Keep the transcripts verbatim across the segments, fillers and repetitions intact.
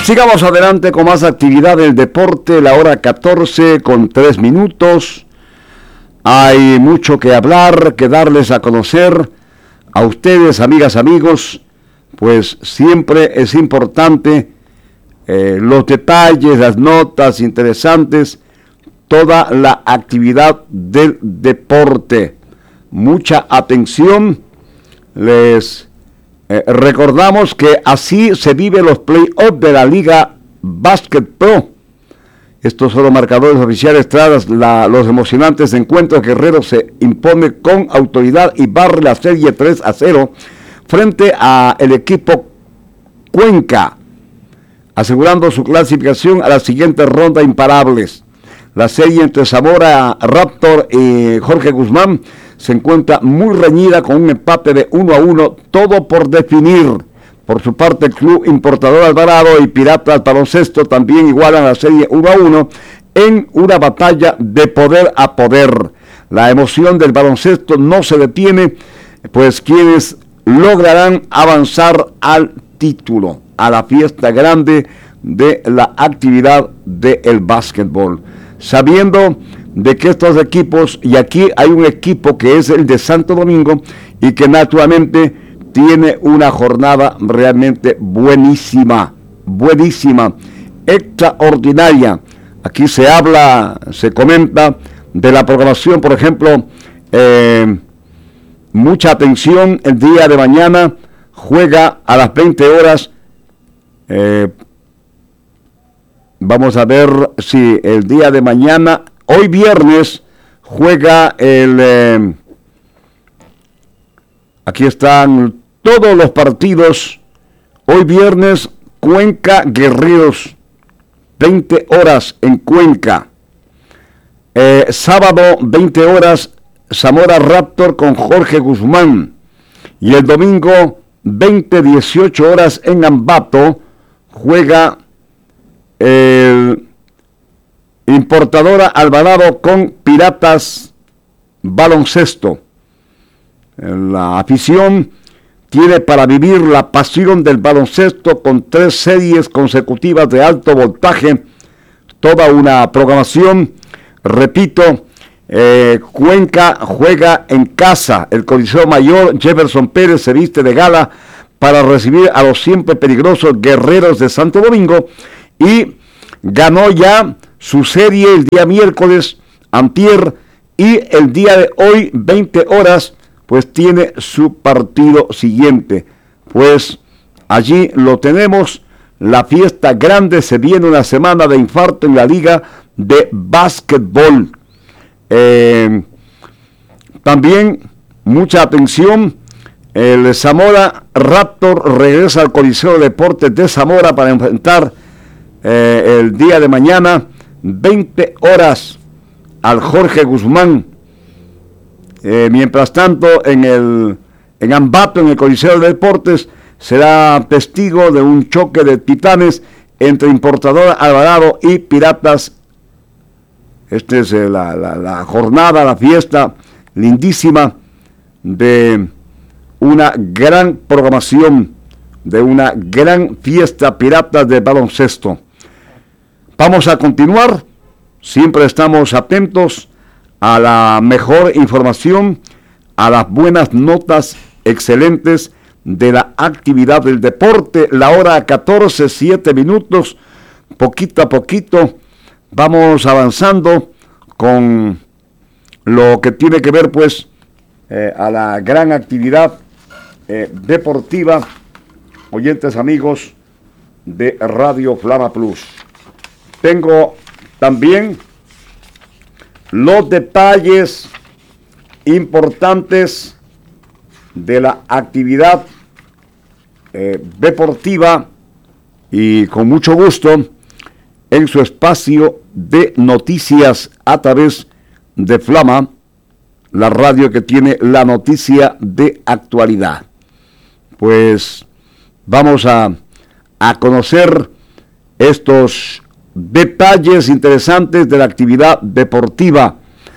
Sigamos adelante con más actividad del deporte, la hora catorce con tres minutos. Hay mucho que hablar, que darles a conocer a ustedes, amigas, amigos, pues siempre es importante eh, los detalles, las notas interesantes, toda la actividad del deporte. Mucha atención, les Eh, recordamos que así se viven los playoffs de la Liga Basket Pro. Estos son los marcadores oficiales tras la, los emocionantes encuentros. Guerrero se impone con autoridad y barre la serie tres a cero frente al equipo Cuenca, asegurando su clasificación a la siguiente ronda imparables. La serie entre Zamora Raptor y Jorge Guzmán se encuentra muy reñida con un empate de uno a uno, todo por definir. Por su parte, el Club Importador Alvarado y Piratas Baloncesto también igualan la serie uno a uno en una batalla de poder a poder. La emoción del baloncesto no se detiene, pues quienes lograrán avanzar al título, a la fiesta grande de la actividad del básquetbol. Sabiendo de que estos equipos, y aquí hay un equipo que es el de Santo Domingo y que naturalmente tiene una jornada realmente buenísima, buenísima, extraordinaria. Aquí se habla, se comenta de la programación, por ejemplo, eh, mucha atención, el día de mañana juega a las veinte horas, eh, vamos a ver si el día de mañana, hoy viernes, juega el... Eh, aquí están todos los partidos. Hoy viernes, Cuenca Guerreros, veinte horas en Cuenca. Eh, sábado, veinte horas, Zamora Raptor con Jorge Guzmán. Y el domingo, veinte, dieciocho horas en Ambato, juega el Importadora Alvarado con Piratas Baloncesto. La afición tiene para vivir la pasión del baloncesto con tres series consecutivas de alto voltaje, toda una programación. Repito, eh, Cuenca juega en casa, el Coliseo Mayor Jefferson Pérez se viste de gala para recibir a los siempre peligrosos Guerreros de Santo Domingo, y ganó ya su serie el día miércoles, antier, y el día de hoy, veinte horas, pues tiene su partido siguiente. Pues allí lo tenemos, la fiesta grande, se viene una semana de infarto en la liga de básquetbol. Eh, también, mucha atención, el Zamora Raptor regresa al Coliseo de Deportes de Zamora para enfrentar eh, el día de mañana, veinte horas, al Jorge Guzmán. Eh, mientras tanto, en el en Ambato, en el Coliseo de Deportes, será testigo de un choque de titanes entre Importadora Alvarado y Piratas. Esta es eh, la, la, la jornada, la fiesta lindísima de una gran programación, de una gran fiesta Piratas de baloncesto. Vamos a continuar, siempre estamos atentos a la mejor información, a las buenas notas excelentes de la actividad del deporte. La hora catorce, siete minutos, poquito a poquito vamos avanzando con lo que tiene que ver pues eh, a la gran actividad eh, deportiva, oyentes amigos de Radio Flama Plus. Tengo también los detalles importantes de la actividad eh, deportiva, y con mucho gusto en su espacio de noticias a través de Flama, la radio que tiene la noticia de actualidad. Pues vamos a, a conocer estos detalles interesantes de la actividad deportiva.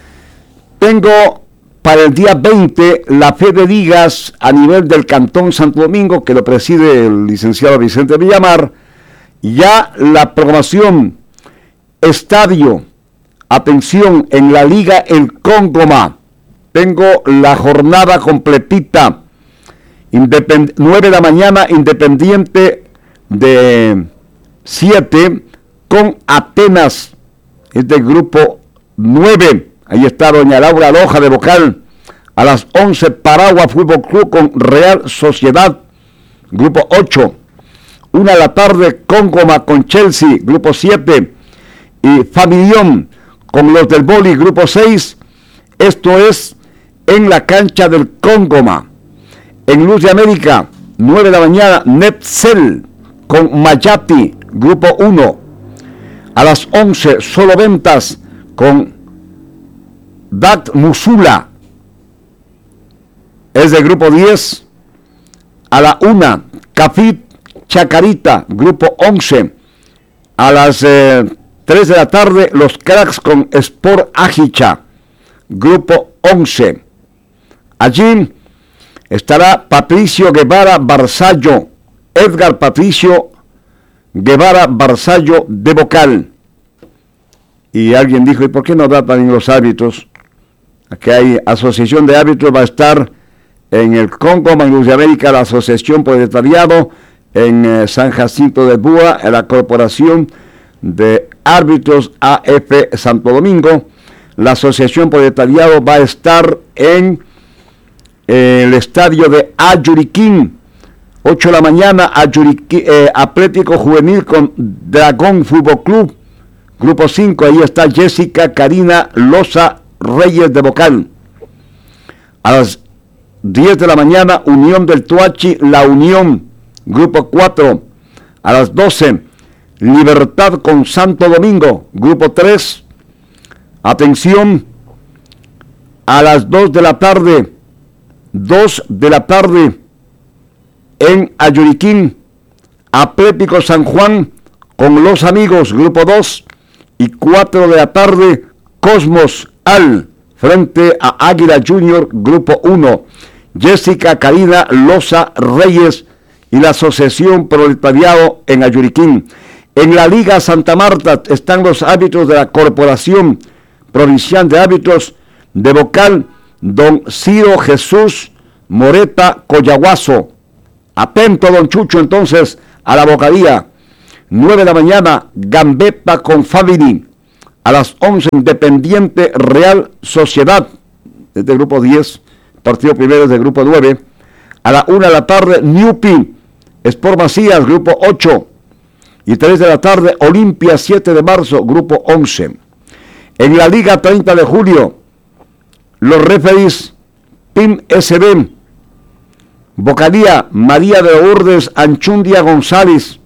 Tengo para el día veinte la fe de ligas a nivel del Cantón Santo Domingo, que lo preside el licenciado Vicente Villamar, Ya la programación, estadio, atención, en la Liga El Cóngoma, tengo la jornada completita. Independ- nueve de la mañana, Independiente de siete con Atenas, es del grupo nueve. Ahí está doña Laura Loja de vocal. A las once, Paragua Fútbol Club con Real Sociedad, grupo ocho. Una de la tarde, Cóngoma con Chelsea, grupo siete. Y Familión con los del Boli, grupo seis. Esto es en la cancha del Cóngoma. En Luz de América, nueve de la mañana, Netcel con Mayati, grupo uno. A las once, Solo Ventas con Dat Musula, es del grupo diez. A la una, Cafit Chacarita, grupo once. A las eh, tres de la tarde, Los Cracks con Sport Ajicha, grupo once. Allí estará Patricio Guevara Barzallo, Edgar Patricio Guevara Barzallo de vocal. Y alguien dijo, ¿y por qué no datan los árbitros? Aquí hay asociación de árbitros, va a estar en el Cóngoma, en Luz de América, la asociación proletariado, en eh, San Jacinto de Búa, en la corporación de árbitros A F Santo Domingo. La asociación proletariado va a estar en eh, el estadio de Ayuriquín, ocho de la mañana, Ayuriquín, eh, Atlético Juvenil con Dragón Fútbol Club, grupo cinco. Ahí está Jessica Karina Loza Reyes de vocal. A las diez de la mañana, Unión del Tuachi, La Unión, grupo cuatro. A las doce, Libertad con Santo Domingo, grupo tres. Atención, a las dos de la tarde, dos de la tarde, en Ayuriquín, Atlético San Juan con Los Amigos, grupo dos. Y cuatro de la tarde, Cosmos Al, frente a Águila Junior, grupo uno. Jessica Karina Loza Reyes y la Asociación Proletariado en Ayuriquín. En la Liga Santa Marta están los árbitros de la Corporación Provincial de Árbitros de vocal, don Ciro Jesús Moreta Coyaguazo. Atento, don Chucho, entonces, a la vocalía. nueve de la mañana, Gambetta con Family. A las once, Independiente Real Sociedad, desde el grupo diez. Partido primero es del grupo nueve. A la una de la tarde, Newpi, Sport Macías, grupo ocho. Y tres de la tarde, Olimpia, siete de marzo, grupo once. En la Liga treinta de julio, los referees, P I M S B, vocalía, María de Lourdes Anchundia González.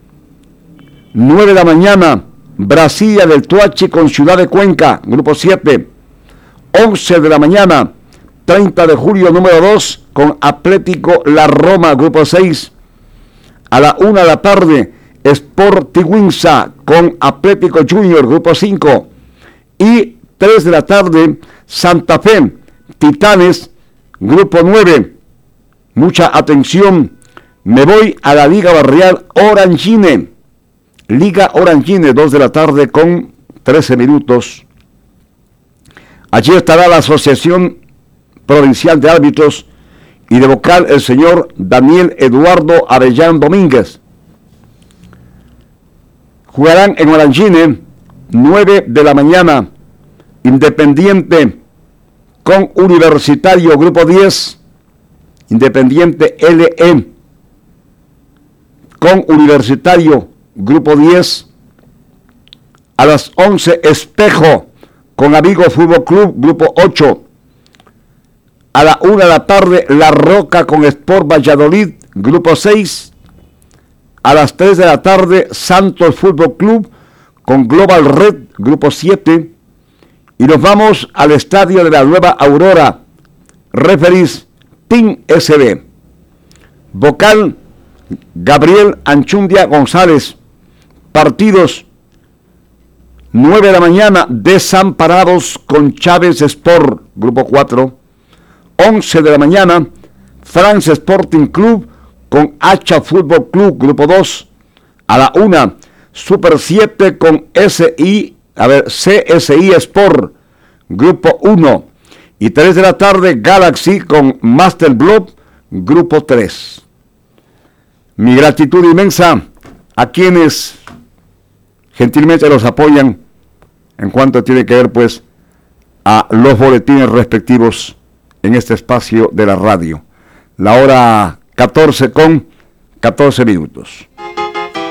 nueve de la mañana, Brasilia del Tuachi con Ciudad de Cuenca, grupo siete. once de la mañana, treinta de julio, número dos, con Atlético La Roma, grupo seis. A la una de la tarde, Sport Tigüinza con Atlético Junior, grupo cinco. Y tres de la tarde, Santa Fe, Titanes, grupo nueve. Mucha atención, me voy a la Liga Barrial Orangine. Liga Orangine, dos de la tarde con trece minutos. Allí estará la Asociación Provincial de Árbitros y de vocal el señor Daniel Eduardo Arellán Domínguez. Jugarán en Orangine, nueve de la mañana, Independiente con Universitario, grupo diez. Independiente L E con Universitario, grupo diez. A las once, Espejo con Amigo Fútbol Club, grupo ocho. A la una de la tarde, La Roca con Sport Valladolid, grupo seis. A las tres de la tarde, Santos Fútbol Club con Global Red, grupo siete. Y nos vamos al estadio de la Nueva Aurora. Referees, T I M S B. Vocal, Gabriel Anchundia González. Partidos, nueve de la mañana, Desamparados con Chávez Sport, grupo cuatro. once de la mañana, France Sporting Club con Hacha Fútbol Club, grupo dos. A la una, Super siete con S I, a ver, C S I Sport, Grupo uno. Y tres de la tarde, Galaxy con Master Block, Grupo tres. Mi gratitud inmensa a quienes gentilmente los apoyan en cuanto tiene que ver, pues, a los boletines respectivos en este espacio de la radio. La hora catorce con catorce minutos.